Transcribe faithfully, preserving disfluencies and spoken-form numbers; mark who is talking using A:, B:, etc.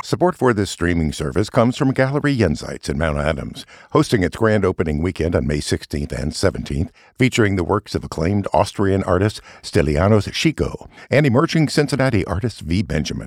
A: Support for this streaming service comes from Gallery Jenseits in Mount Adams, hosting its grand opening weekend on May sixteenth and seventeenth, featuring the works of acclaimed Austrian artist Stylianos Chico and emerging Cincinnati artist V. Benjamin.